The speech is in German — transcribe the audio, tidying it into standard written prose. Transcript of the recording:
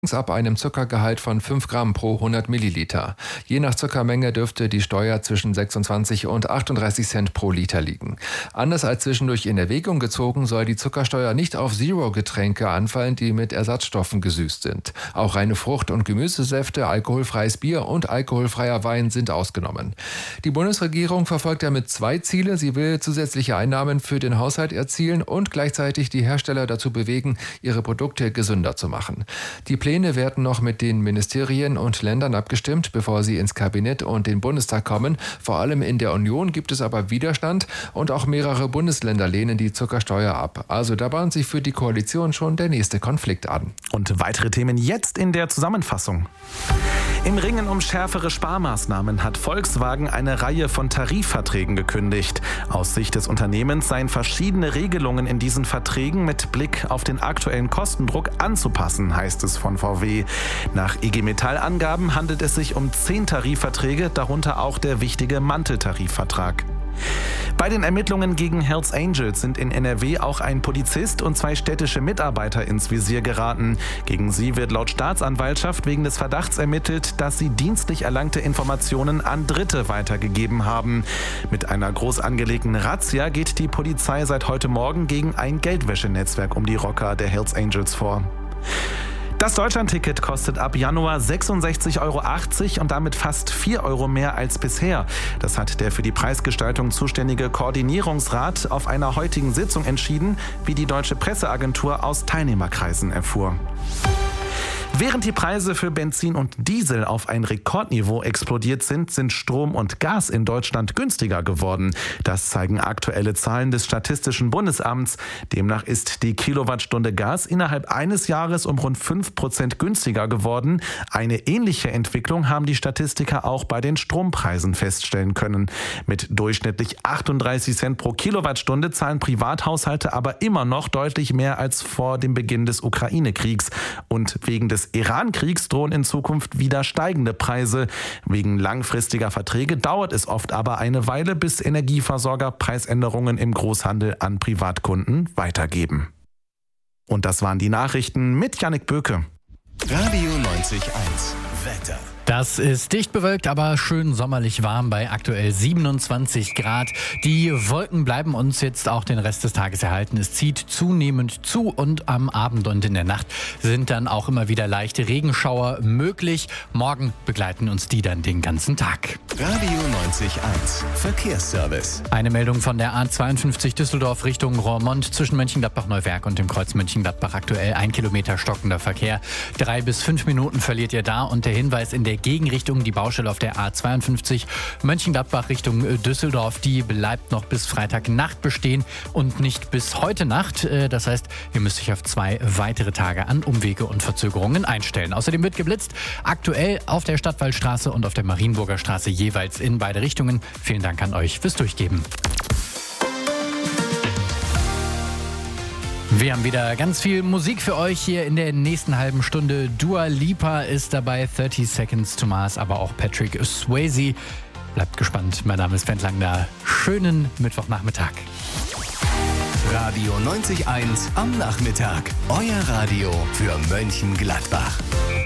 ab einem Zuckergehalt von 5 Gramm pro 100 Milliliter. Je nach Zuckermenge dürfte die Steuer zwischen 26 und 38 Cent pro Liter liegen. Anders als zwischendurch in Erwägung gezogen, soll die Zuckersteuer nicht auf Zero-Getränke anfallen, die mit Ersatzstoffen gesüßt sind. Auch reine Frucht- und Gemüsesäfte, alkoholfreies Bier und alkoholfreier Wein sind ausgenommen. Die Bundesregierung verfolgt damit 2 Ziele. Sie will zusätzliche Einnahmen für den Haushalt erzielen und gleichzeitig die Hersteller dazu bewegen, ihre Produkte gesünder zu machen. Die Pläne werden noch mit den Ministerien und Ländern abgestimmt, bevor sie ins Kabinett und den Bundestag kommen. Vor allem in der Union gibt es aber Widerstand und auch mehrere Bundesländer lehnen die Zuckersteuer ab. Also da bahnt sich für die Koalition schon der nächste Konflikt an. Und weitere Themen jetzt in der Zusammenfassung. Im Ringen um schärfere Sparmaßnahmen hat Volkswagen eine Reihe von Tarifverträgen gekündigt. Aus Sicht des Unternehmens seien verschiedene Regelungen in diesen Verträgen mit Blick auf den aktuellen Kostendruck anzupassen, heißt es von VW. Nach IG Metall-Angaben handelt es sich um 10 Tarifverträge, darunter auch der wichtige Manteltarifvertrag. Bei den Ermittlungen gegen Hells Angels sind in NRW auch ein Polizist und 2 städtische Mitarbeiter ins Visier geraten. Gegen sie wird laut Staatsanwaltschaft wegen des Verdachts ermittelt, dass sie dienstlich erlangte Informationen an Dritte weitergegeben haben. Mit einer groß angelegten Razzia geht die Polizei seit heute Morgen gegen ein Geldwäschenetzwerk um die Rocker der Hells Angels vor. Das Deutschlandticket kostet ab Januar 66,80 € und damit fast 4 € mehr als bisher. Das hat der für die Preisgestaltung zuständige Koordinierungsrat auf einer heutigen Sitzung entschieden, wie die Deutsche Presseagentur aus Teilnehmerkreisen erfuhr. Während die Preise für Benzin und Diesel auf ein Rekordniveau explodiert sind Strom und Gas in Deutschland günstiger geworden. Das zeigen aktuelle Zahlen des Statistischen Bundesamts. Demnach ist die Kilowattstunde Gas innerhalb eines Jahres um rund 5% günstiger geworden. Eine ähnliche Entwicklung haben die Statistiker auch bei den Strompreisen feststellen können. Mit durchschnittlich 38 Cent pro Kilowattstunde zahlen Privathaushalte aber immer noch deutlich mehr als vor dem Beginn des Ukraine-Kriegs. Und wegen des Iran-Kriegs drohen in Zukunft wieder steigende Preise. Wegen langfristiger Verträge dauert es oft aber eine Weile, bis Energieversorger Preisänderungen im Großhandel an Privatkunden weitergeben. Und das waren die Nachrichten mit Jannik Böke. Radio 90.1 Wetter. Das ist dicht bewölkt, aber schön sommerlich warm bei aktuell 27 Grad. Die Wolken bleiben uns jetzt auch den Rest des Tages erhalten. Es zieht zunehmend zu und am Abend und in der Nacht sind dann auch immer wieder leichte Regenschauer möglich. Morgen begleiten uns die dann den ganzen Tag. Radio 90.1 Verkehrsservice. Eine Meldung von der A52 Düsseldorf Richtung Roermond zwischen Mönchengladbach-Neuwerk und dem Kreuz Mönchengladbach. Aktuell 1 Kilometer stockender Verkehr. 3 bis 5 Minuten verliert ihr da und der Hinweis in der Gegenrichtung, die Baustelle auf der A52 Mönchengladbach Richtung Düsseldorf, die bleibt noch bis Freitagnacht bestehen und nicht bis heute Nacht. Das heißt, ihr müsst euch auf 2 weitere Tage an Umwege und Verzögerungen einstellen. Außerdem wird geblitzt, aktuell auf der Stadtwaldstraße und auf der Marienburger Straße jeweils in beide Richtungen. Vielen Dank an euch fürs Durchgeben. Wir haben wieder ganz viel Musik für euch hier in der nächsten halben Stunde. Dua Lipa ist dabei, 30 Seconds to Mars, aber auch Patrick Swayze. Bleibt gespannt, mein Name ist Bent Langner. Schönen Mittwochnachmittag. Radio 90.1 am Nachmittag. Euer Radio für Mönchengladbach.